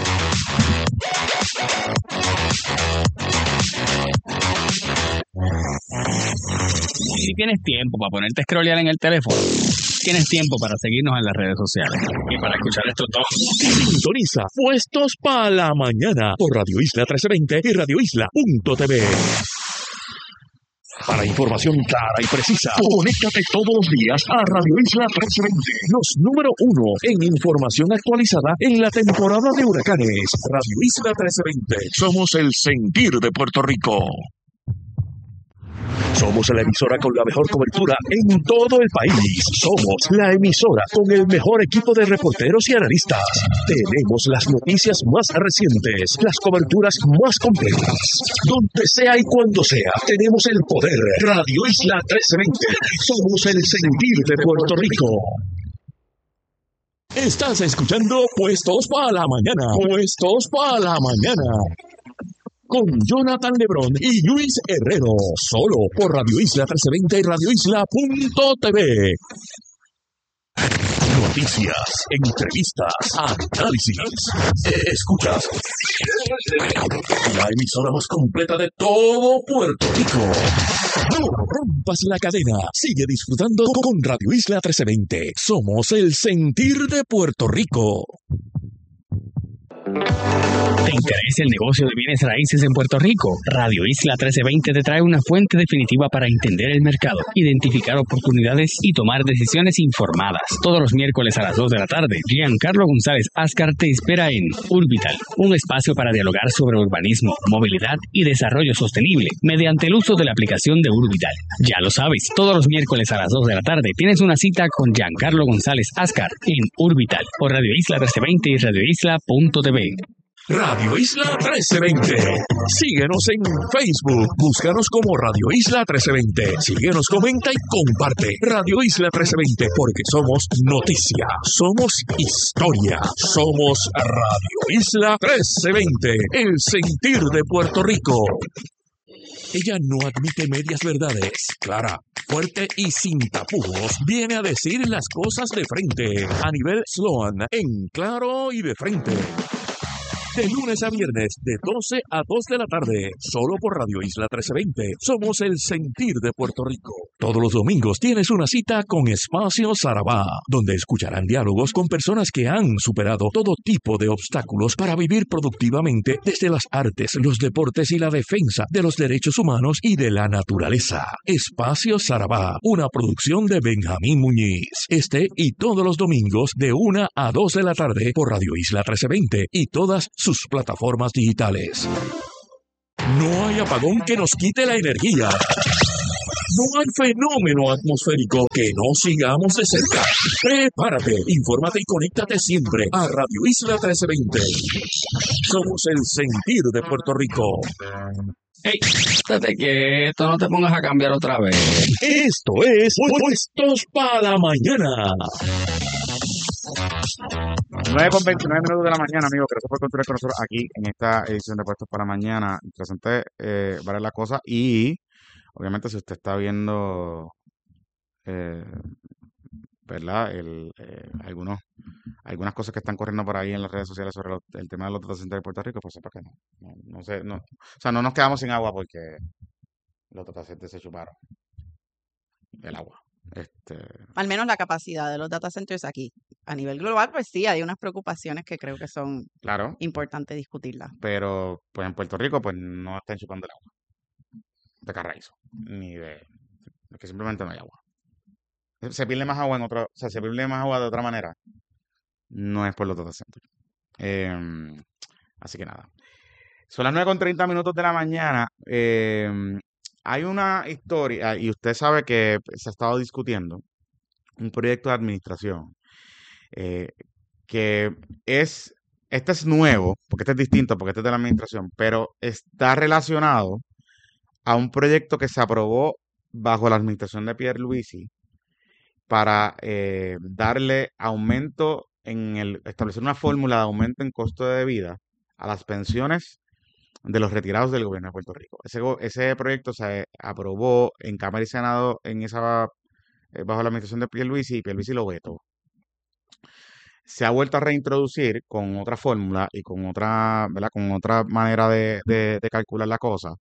Si tienes tiempo para ponerte a scrollear en el teléfono, tienes tiempo para seguirnos en las redes sociales y para escuchar estos dos. Sintoniza Puestos para la Mañana por Radio Isla 1320 y radioisla.tv. Para información clara y precisa, conéctate todos los días a Radio Isla 1320, los número 1 en información actualizada en la temporada de huracanes. Radio Isla 1320, somos el sentir de Puerto Rico. Somos la emisora con la mejor cobertura en todo el país. Somos la emisora con el mejor equipo de reporteros y analistas. Tenemos las noticias más recientes, las coberturas más completas. Donde sea y cuando sea, tenemos el poder. Radio Isla 1320. Somos el sentir de Puerto Rico. Estás escuchando Puestos para la Mañana. Puestos para la Mañana. Con Jonathan Lebrón y Luis Herrero, solo por Radio Isla 1320 y radioisla.tv. Noticias, entrevistas, análisis. Escuchas la emisora más completa de todo Puerto Rico. No rompas la cadena. Sigue disfrutando con Radio Isla 1320. Somos el sentir de Puerto Rico. ¿Te interesa el negocio de bienes raíces en Puerto Rico? Radio Isla 1320 te trae una fuente definitiva para entender el mercado, identificar oportunidades y tomar decisiones informadas. Todos los miércoles a las 2 de la tarde, Giancarlo González Ascar te espera en Urbital, un espacio para dialogar sobre urbanismo, movilidad y desarrollo sostenible mediante el uso de la aplicación de Urbital. Ya lo sabes, todos los miércoles a las 2 de la tarde tienes una cita con Giancarlo González Ascar en Urbital por Radio Isla 1320 y radioisla.tv. Radio Isla 1320. Síguenos en Facebook. Búscanos como Radio Isla 1320. Síguenos, comenta y comparte. Radio Isla 1320, porque somos noticia, somos historia, somos Radio Isla 1320, el sentir de Puerto Rico. Ella no admite medias verdades. Clara, fuerte y sin tapujos, viene a decir las cosas de frente, a nivel Sloan, en claro y de frente. De lunes a viernes, de 12 a 2 de la tarde, solo por Radio Isla 1320. Somos el sentir de Puerto Rico. Todos los domingos tienes una cita con Espacio Sarabá, donde escucharán diálogos con personas que han superado todo tipo de obstáculos para vivir productivamente desde las artes, los deportes y la defensa de los derechos humanos y de la naturaleza. Espacio Sarabá, una producción de Benjamín Muñiz. Este y todos los domingos de 1 a 2 de la tarde por Radio Isla 1320 y todas sus plataformas digitales. No hay apagón que nos quite la energía. No hay fenómeno atmosférico que no sigamos de cerca. Prepárate, infórmate y conéctate siempre a Radio Isla 1320. Somos el sentir de Puerto Rico. Hey, estate quieto, no te pongas a cambiar otra vez. Esto es Puestos para la Mañana. 9:29 de la mañana, amigos. Gracias por continuar con nosotros aquí en esta edición de Puestos para Mañana. Interesante varias las cosas. Y obviamente, si usted está viendo, eh, ¿verdad? Algunas cosas que están corriendo por ahí en las redes sociales sobre el tema de los data centers de Puerto Rico, pues sepa que no sé, no. O sea, no nos quedamos sin agua porque los data centers se chuparon el agua. Al menos la capacidad de los data centers aquí. A nivel global, pues sí, hay unas preocupaciones que creo que son Claro, importantes discutirlas. pero pues en Puerto Rico pues no están chupando el agua de carraízo, ni de que simplemente no hay agua. Se pierde más agua o sea, se pierde más agua de otra manera. No es por los data centers. Así que nada. Son las 9:30 de la mañana. Hay una historia, y usted sabe que se ha estado discutiendo un proyecto de administración eh, que este es nuevo, porque este es distinto, porque este es de la administración, pero está relacionado a un proyecto que se aprobó bajo la administración de Pierluisi para darle aumento establecer una fórmula de aumento en costo de vida a las pensiones de los retirados del gobierno de Puerto Rico. Ese proyecto se aprobó en Cámara y Senado bajo la administración de Pierluisi y Pierluisi lo vetó. Se ha vuelto a reintroducir con otra fórmula y con otra, ¿verdad? Con otra manera de calcular la cosa.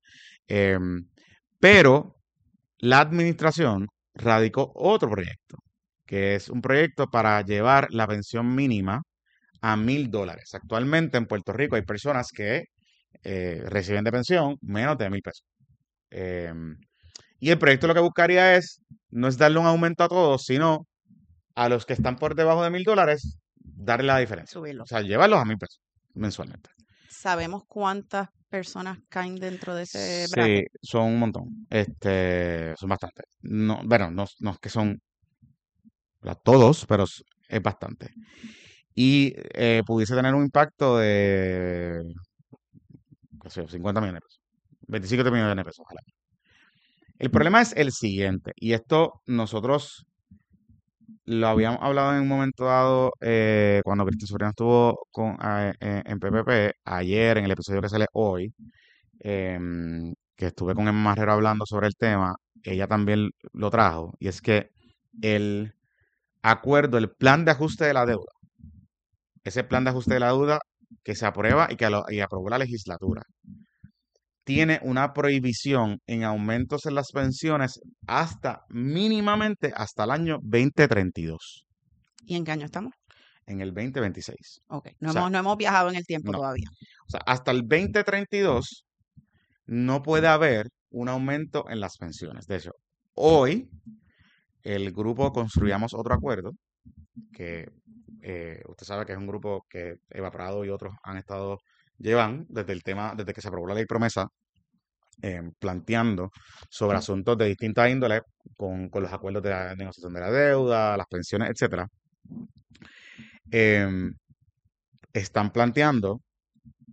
Pero la administración radicó otro proyecto, que es un proyecto para llevar la pensión mínima a $1,000. Actualmente en Puerto Rico hay personas que reciben de pensión menos de $1,000. Y el proyecto lo que buscaría no es darle un aumento a todos, sino a los que están por debajo de $1,000, darle la diferencia. Subirlo. O sea, llevarlos a $1,000 mensualmente. ¿Sabemos cuántas personas caen dentro de ese Sí, bracket? son un montón. Son bastantes. No, bueno, no es que son todos, pero es bastante. Y pudiese tener un impacto de, qué sé yo, 50 millones de pesos. 25 millones de pesos, ojalá. El problema es el siguiente, y esto nosotros lo habíamos hablado en un momento dado cuando Cristian Soriano estuvo en PPP, ayer en el episodio que sale hoy, que estuve con Emma Marrero hablando sobre el tema. Ella también lo trajo, y es que el el plan de ajuste de la deuda, ese plan de ajuste de la deuda que se aprueba y aprobó la legislatura, tiene una prohibición en aumentos en las pensiones mínimamente hasta el año 2032, ¿Y en qué año estamos? en el 2026. Ok, O sea, no hemos viajado en el tiempo no. todavía. O sea, hasta el 2032 no puede haber un aumento en las pensiones. De hecho, hoy el grupo Construyamos Otro Acuerdo, que usted sabe que es un grupo que Eva Prado y otros llevan desde que se aprobó la ley promesa, planteando sobre asuntos de distintas índoles con los acuerdos de la negociación de la deuda, las pensiones, etcétera. Están planteando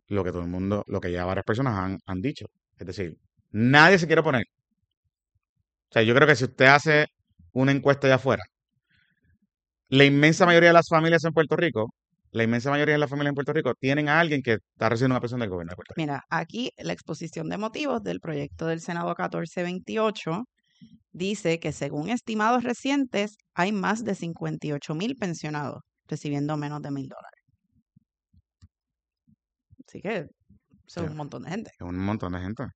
lo que todo el mundo, lo que ya varias personas han dicho. Es decir, nadie se quiere oponer. O sea, yo creo que si usted hace una encuesta allá afuera, la inmensa mayoría de las familias en Puerto Rico, tienen a alguien que está recibiendo una pensión del gobierno de Puerto Rico. Mira, aquí la exposición de motivos del proyecto del Senado 1428 dice que según estimados recientes hay más de 58,000 pensionados recibiendo menos de $1,000. Así que eso Sí. es un montón de gente. Es un montón de gente.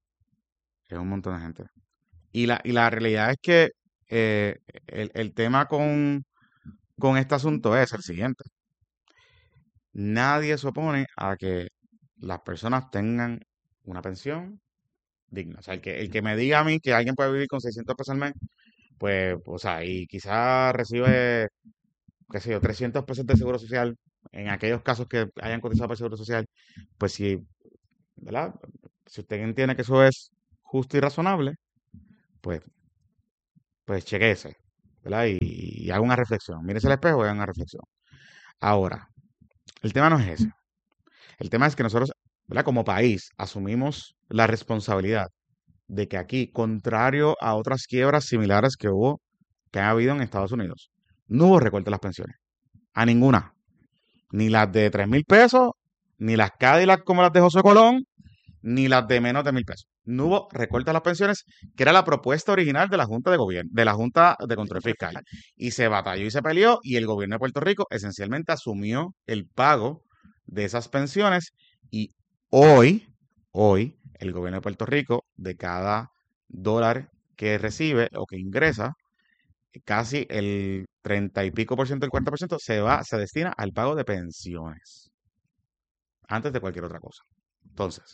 Y la realidad es que el tema con este asunto es el siguiente. Nadie se opone a que las personas tengan una pensión digna. O sea, el que me diga a mí que alguien puede vivir con 600 pesos al mes, pues, o sea, y quizás recibe, qué sé yo, 300 pesos de seguro social, en aquellos casos que hayan cotizado para el seguro social, pues sí, ¿verdad? Si usted entiende que eso es justo y razonable, pues chequéese, ¿verdad? Y haga una reflexión. Mírese al espejo y haga una reflexión. Ahora, el tema no es ese. El tema es que nosotros, ¿verdad? Como país, asumimos la responsabilidad de que aquí, contrario a otras quiebras similares que han habido en Estados Unidos, no hubo recorte de las pensiones. A ninguna. Ni las de 3,000 pesos, ni las Cadillac como las de José Colón, ni las de menos de 1,000 pesos. No hubo recorte de las pensiones, que era la propuesta original de la Junta de Gobierno, de la Junta de Control Fiscal. Y se batalló y se peleó, y el gobierno de Puerto Rico esencialmente asumió el pago de esas pensiones. Y hoy, el gobierno de Puerto Rico, de cada dólar que recibe o que ingresa, casi el 30 y pico por ciento, el 40% se destina al pago de pensiones. Antes de cualquier otra cosa. Entonces,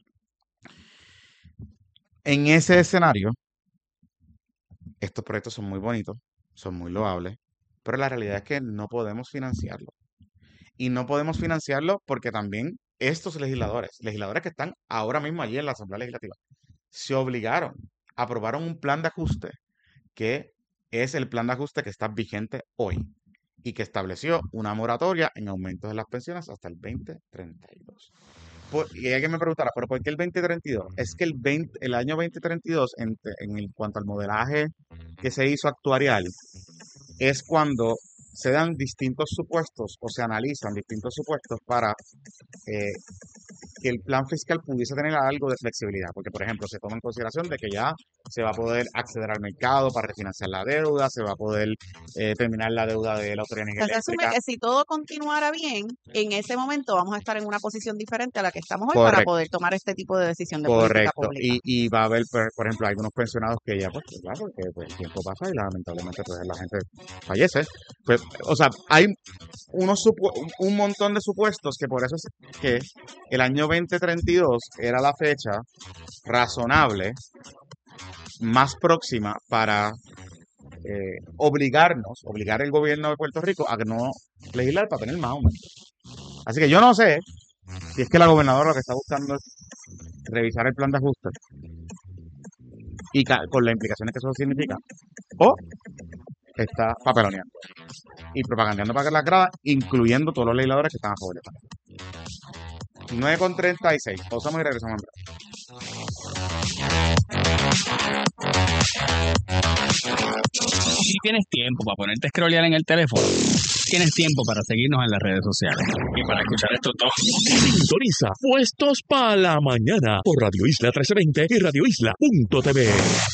en ese escenario, estos proyectos son muy bonitos, son muy loables, pero la realidad es que no podemos financiarlo. Y no podemos financiarlo porque también estos legisladores que están ahora mismo allí en la Asamblea Legislativa, se obligaron, aprobaron un plan de ajuste que es el plan de ajuste que está vigente hoy y que estableció una moratoria en aumentos de las pensiones hasta el 2032. Y alguien me preguntará, ¿pero por qué el 2032? Es que el año 2032, en cuanto al modelaje que se hizo actuarial, es cuando se dan distintos supuestos o se analizan distintos supuestos para que el plan fiscal pudiese tener algo de flexibilidad. Porque, por ejemplo, se toma en consideración de que ya se va a poder acceder al mercado para refinanciar la deuda, se va a poder terminar la deuda de la Autoridad Se resume Eléctrica. que si todo continuara bien, en ese momento vamos a estar en una posición diferente a la que estamos hoy para Correcto. poder tomar este tipo de decisión de política Correcto. pública. Y va a haber, por ejemplo, algunos pensionados que ya, pues claro, porque pues, el tiempo pasa y lamentablemente pues la gente fallece. Pues, o sea, hay un montón de supuestos que por eso es que el año 2032 era la fecha razonable, más próxima para obligar el gobierno de Puerto Rico a no legislar para tener más aumentos. Así que yo no sé si es que la gobernadora lo que está buscando es revisar el plan de ajuste y con las implicaciones que eso significa, o está papeloneando y propagandeando para que las gradas, incluyendo todos los legisladores que están a favor de esto. 9:36, pausamos y regresamos en breve. Si tienes tiempo para ponerte a scrollear en el teléfono, tienes tiempo para seguirnos en las redes sociales y para escuchar esto todo. Sintoniza Puestos para la Mañana por Radio Isla 1320 y radioisla.tv.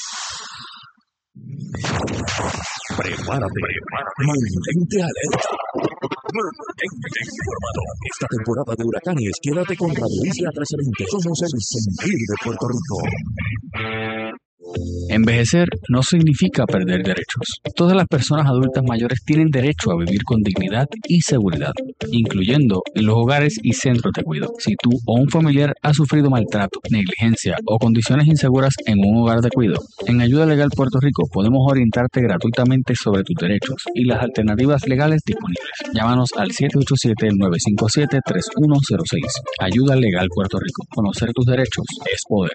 Prepárate. Mantente alerta. Mantente informado. Esta temporada de huracanes, quédate con Radio Isla 1320. Somos el sentir de Puerto Rico. Envejecer no significa perder derechos. Todas las personas adultas mayores tienen derecho a vivir con dignidad y seguridad, incluyendo en los hogares y centros de cuidado. Si tú o un familiar ha sufrido maltrato, negligencia o condiciones inseguras en un hogar de cuidado, en Ayuda Legal Puerto Rico podemos orientarte gratuitamente sobre tus derechos y las alternativas legales disponibles. Llámanos al 787-957-3106. Ayuda Legal Puerto Rico. Conocer tus derechos es poder.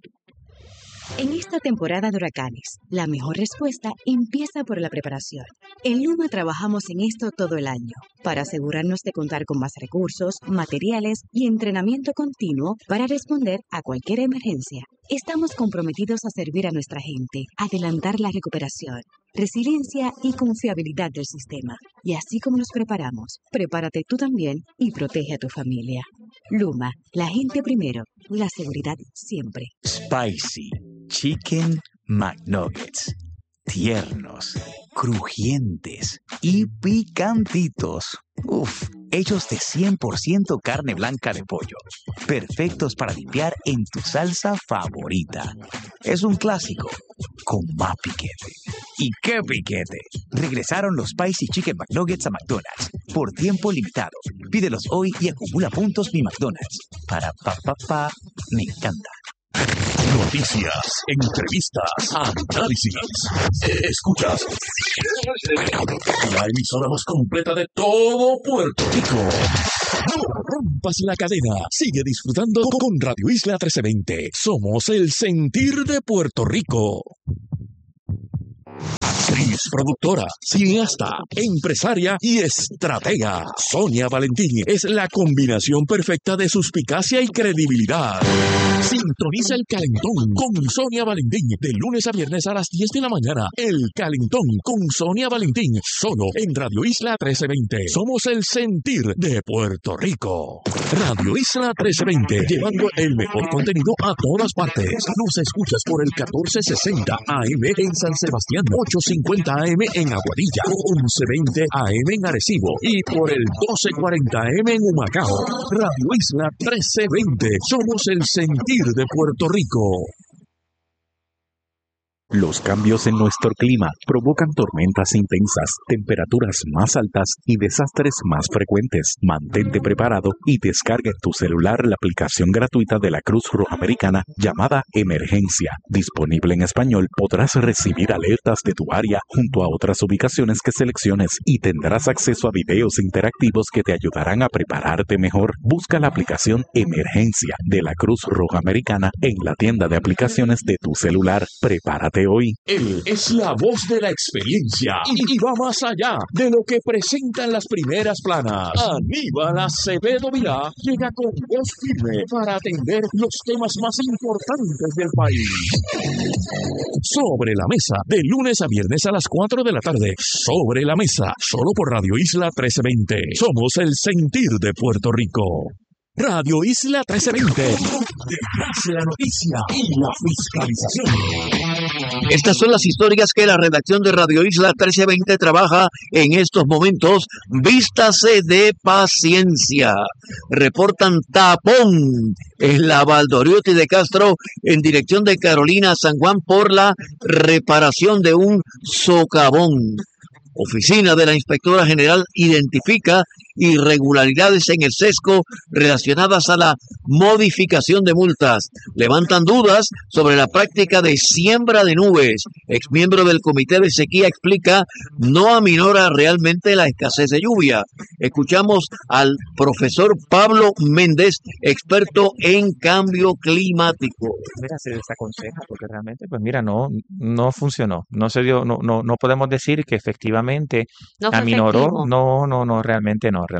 En esta temporada de huracanes, la mejor respuesta empieza por la preparación. En Luma trabajamos en esto todo el año, para asegurarnos de contar con más recursos, materiales y entrenamiento continuo para responder a cualquier emergencia. Estamos comprometidos a servir a nuestra gente, adelantar la recuperación, resiliencia y confiabilidad del sistema. Y así como nos preparamos, prepárate tú también y protege a tu familia. Luma, la gente primero, la seguridad siempre. Spicy Chicken McNuggets. Tiernos, crujientes y picantitos. Uf, hechos de 100% carne blanca de pollo. Perfectos para limpiar en tu salsa favorita. Es un clásico con más piquete. ¿Y qué piquete? Regresaron los Spicy Chicken McNuggets a McDonald's por tiempo limitado. Pídelos hoy y acumula puntos Mi McDonald's. Me encanta. Noticias, entrevistas, análisis. Escuchas la emisora más completa de todo Puerto Rico. No rompas la cadena. Sigue disfrutando con Radio Isla 1320. Somos el sentir de Puerto Rico. Actriz, productora, cineasta, empresaria y estratega. Sonia Valentín es la combinación perfecta de suspicacia y credibilidad. Sintoniza El Calentón con Sonia Valentín de lunes a viernes a las 10 de la mañana. El Calentón con Sonia Valentín, solo en Radio Isla 1320. Somos el sentir de Puerto Rico. Radio Isla 1320, llevando el mejor contenido a todas partes. Nos escuchas por el 1460 AM en San Sebastián, 850 AM en Aguadilla, 1120 AM en Arecibo y por el 1240 AM en Humacao. Radio Isla 1320, somos el sentir de Puerto Rico. Los cambios en nuestro clima provocan tormentas intensas, temperaturas más altas y desastres más frecuentes. Mantente preparado y descarga en tu celular la aplicación gratuita de la Cruz Roja Americana llamada Emergencia. Disponible en español, podrás recibir alertas de tu área junto a otras ubicaciones que selecciones y tendrás acceso a videos interactivos que te ayudarán a prepararte mejor. Busca la aplicación Emergencia de la Cruz Roja Americana en la tienda de aplicaciones de tu celular. Prepárate hoy. Él es la voz de la experiencia y va más allá de lo que presentan las primeras planas. Aníbal Acevedo Vilá llega con voz firme para atender los temas más importantes del país. Sobre la mesa, de lunes a viernes a las 4 de la tarde. Sobre la mesa, solo por Radio Isla 1320. Somos el sentir de Puerto Rico. Radio Isla 1320. Detrás de la noticia y la fiscalización. Estas son las historias que la redacción de Radio Isla 1320 trabaja en estos momentos. Vístase de paciencia. Reportan tapón en la Valdoriotti de Castro en dirección de Carolina a San Juan por la reparación de un socavón. Oficina de la Inspectora General identifica irregularidades en el sesco relacionadas a la modificación de multas. Levantan dudas sobre la práctica de siembra de nubes. Exmiembro del Comité de Sequía explica no aminora realmente la escasez de lluvia. Escuchamos al profesor Pablo Méndez, experto en cambio climático. Mira, se desaconseja porque realmente, pues mira, no funcionó. No se dio, no podemos decir que efectivamente No fue aminoró. efectivo. No, realmente no.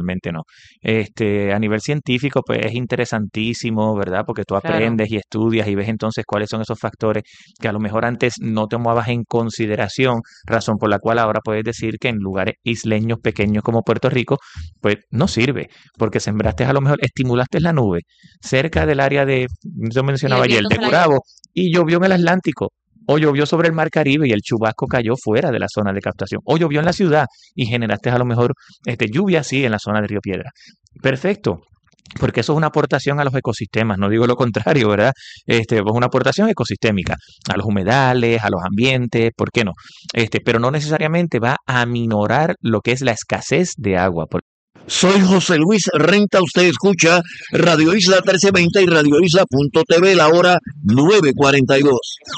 A nivel científico, pues es interesantísimo, ¿verdad? Porque tú Claro. aprendes y estudias y ves entonces cuáles son esos factores que a lo mejor antes no tomabas en consideración, razón por la cual ahora puedes decir que en lugares isleños pequeños como Puerto Rico, pues no sirve, porque sembraste a lo mejor, estimulaste la nube cerca del área de, yo mencionaba el ayer, viento de se la Gurabo, y llovió en el Atlántico. O llovió sobre el Mar Caribe y el chubasco cayó fuera de la zona de captación. O llovió en la ciudad y generaste a lo mejor lluvia así en la zona de Río Piedra. Perfecto. Porque eso es una aportación a los ecosistemas, no digo lo contrario, ¿verdad? Es una aportación ecosistémica a los humedales, a los ambientes, ¿por qué no? Pero no necesariamente va a aminorar lo que es la escasez de agua. Soy José Luis Renta, usted escucha Radio Isla 1320 y radioisla.tv, la hora 9:42.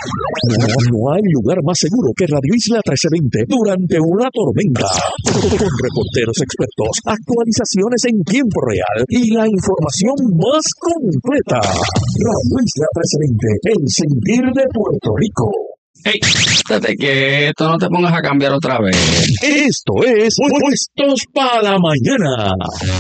No hay lugar más seguro que Radio Isla 1320 durante una tormenta. Con reporteros expertos, actualizaciones en tiempo real y la información más completa. Radio Isla 1320, el sentir de Puerto Rico. Ey, estate quieto, no te pongas a cambiar otra vez. Esto es Puestos para la Mañana.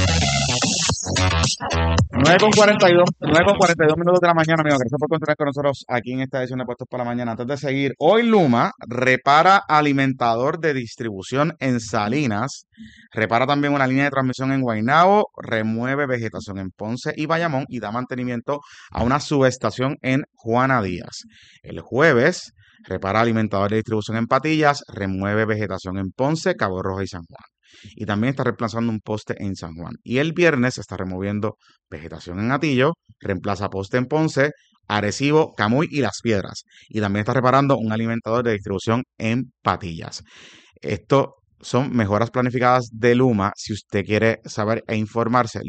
9:42 minutos de la mañana, amigo. Gracias por continuar con nosotros aquí en esta edición de Puestos para la Mañana. Antes de seguir, hoy Luma repara alimentador de distribución en Salinas, repara también una línea de transmisión en Guaynabo, remueve vegetación en Ponce y Bayamón y da mantenimiento a una subestación en Juana Díaz. El jueves repara alimentador de distribución en Patillas, remueve vegetación en Ponce, Cabo Rojo y San Juan. Y también está reemplazando un poste en San Juan. Y el viernes está removiendo vegetación en Atillo, reemplaza poste en Ponce, Arecibo, Camuy y Las Piedras. Y también está reparando un alimentador de distribución en Patillas. Esto son mejoras planificadas de Luma. Si usted quiere saber e informarse,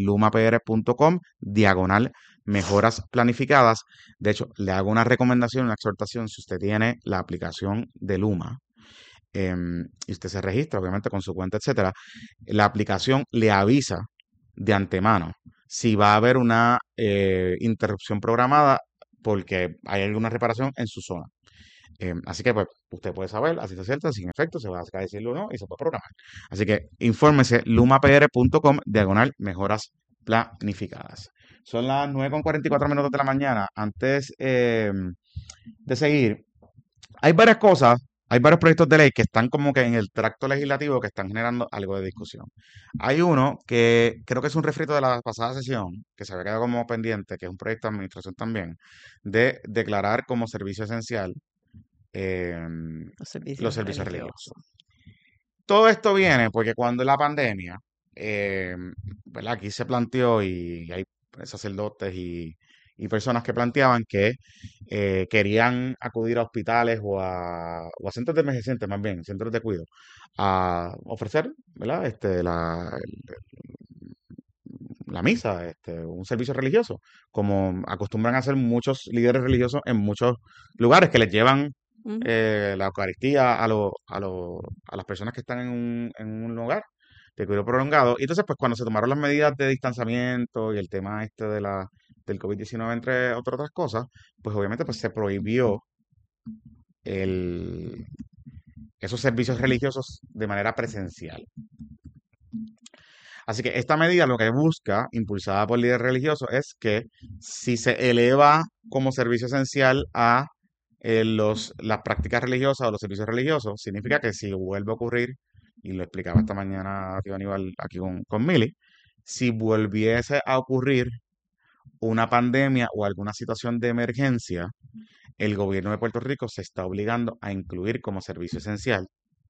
lumapr.com/mejoras planificadas. De hecho, le hago una recomendación, una exhortación. Si usted tiene la aplicación de Luma, y usted se registra, obviamente, con su cuenta, etcétera, la aplicación le avisa de antemano si va a haber una interrupción programada porque hay alguna reparación en su zona. Así que pues usted puede saber, así se cierta, sin efecto, se va a decirlo o no y se puede programar. Así que infórmese lumapr.com/mejoras planificadas. Son las 9:44 minutos de la mañana. Antes de seguir, hay varias cosas. Hay varios proyectos de ley que están como que en el tracto legislativo que están generando algo de discusión. Hay uno que creo que es un refrito de la pasada sesión, que se había quedado como pendiente, que es un proyecto de administración también, de declarar como servicio esencial Los servicios los servicios religiosos. religiosos. Todo esto viene porque cuando la pandemia, ¿verdad? Aquí se planteó y hay sacerdotes y personas que planteaban que querían acudir a hospitales o a centros de envejecientes, más bien, centros de cuidado, a ofrecer, ¿verdad? La misa, un servicio religioso, como acostumbran a hacer muchos líderes religiosos en muchos lugares que les llevan Ujú. la Eucaristía a las personas que están en un lugar de cuidado prolongado. Y entonces, pues cuando se tomaron las medidas de distanciamiento y el tema del COVID-19, entre otras cosas, pues obviamente pues se prohibió esos servicios religiosos de manera presencial. Así que esta medida lo que busca, impulsada por líderes religiosos, es que si se eleva como servicio esencial a las prácticas religiosas o los servicios religiosos, significa que si vuelve a ocurrir, y lo explicaba esta mañana tío Aníbal aquí con Mili, si volviese a ocurrir una pandemia o alguna situación de emergencia, el gobierno de Puerto Rico se está obligando a incluir como servicio esencial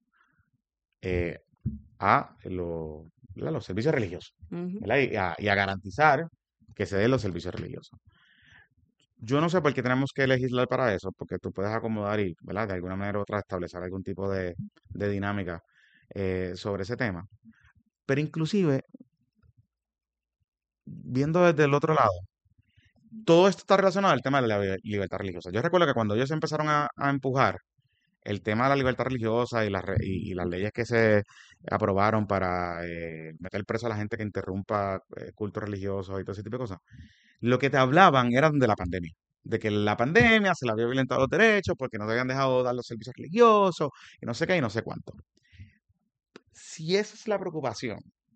a los servicios religiosos, Ujú. ¿verdad? Y a garantizar que se den los servicios religiosos. Yo no sé por qué tenemos que legislar para eso, porque tú puedes acomodar y, ¿verdad? De alguna manera u otra establecer algún tipo de dinámica sobre ese tema. Pero inclusive, viendo desde el otro lado, todo esto está relacionado al tema de la libertad religiosa. Yo recuerdo que cuando ellos empezaron a empujar el tema de la libertad religiosa y las leyes que se aprobaron para meter preso a la gente que interrumpa cultos religiosos y todo ese tipo de cosas, lo que te hablaban eran de la pandemia, de que la pandemia se le había violentado los derechos porque no se habían dejado dar los servicios religiosos y no sé qué y no sé cuánto. Si esa es la preocupación,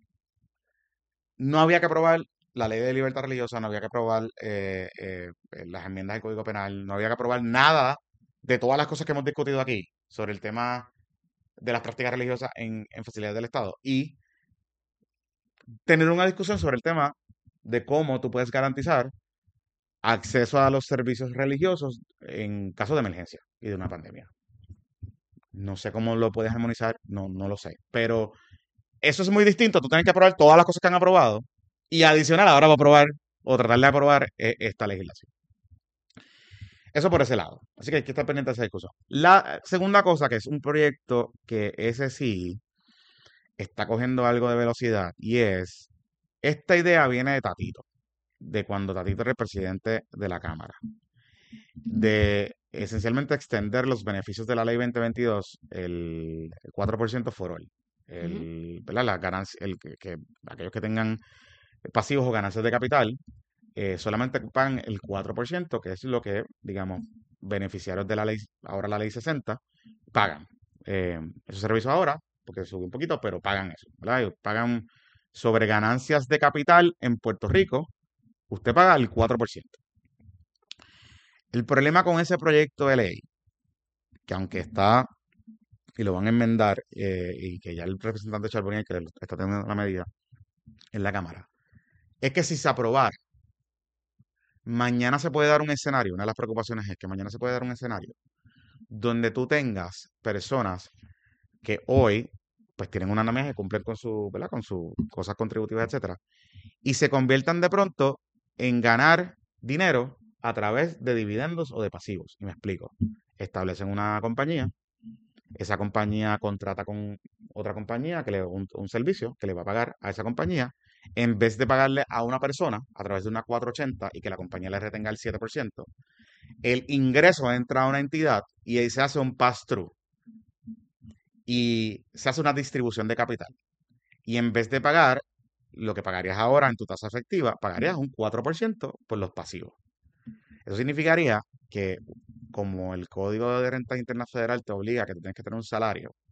no había que aprobar la ley de libertad religiosa, no había que aprobar las enmiendas del Código Penal, no había que aprobar nada de todas las cosas que hemos discutido aquí sobre el tema de las prácticas religiosas en facilidades del Estado y tener una discusión sobre el tema de cómo tú puedes garantizar acceso a los servicios religiosos en caso de emergencia y de una pandemia. No sé cómo lo puedes armonizar, no lo sé, pero eso es muy distinto. Tú tienes que aprobar todas las cosas que han aprobado y adicional ahora va a aprobar o tratar de aprobar esta legislación. Eso por ese lado. Así que hay que estar pendiente de esa discusión. La segunda cosa, que es un proyecto que ese sí está cogiendo algo de velocidad, y es, esta idea viene de Tatito, de cuando Tatito era el presidente de la Cámara, de esencialmente extender los beneficios de la ley 2022, el 4% for all. ¿Verdad? La ganancia, que aquellos que tengan pasivos o ganancias de capital solamente pagan el 4%, que es lo que, digamos, beneficiarios de la ley, ahora la ley 60, pagan. Eso se revisó ahora, porque subió un poquito, pero pagan eso, ¿verdad? Ellos pagan sobre ganancias de capital en Puerto Rico, usted paga el 4%. El problema con ese proyecto de ley, que aunque está, y lo van a enmendar, y que ya el representante Charbonnier, que está teniendo la medida en la Cámara, es que si se aprobara, mañana se puede dar un escenario, una de las preocupaciones es que mañana se puede dar un escenario donde tú tengas personas que hoy pues tienen una nómina que cumplen con su, ¿verdad? Con sus cosas contributivas, etcétera, y se conviertan de pronto en ganar dinero a través de dividendos o de pasivos. Y me explico. Establecen una compañía, esa compañía contrata con otra compañía que le un servicio que le va a pagar a esa compañía, en vez de pagarle a una persona a través de una 480 y que la compañía le retenga el 7%, el ingreso entra a una entidad y ahí se hace un pass-through y se hace una distribución de capital. Y en vez de pagar lo que pagarías ahora en tu tasa efectiva, pagarías un 4% por los pasivos. Eso significaría que, como el Código de Rentas Internas Federal te obliga a que tú tienes que tener un salario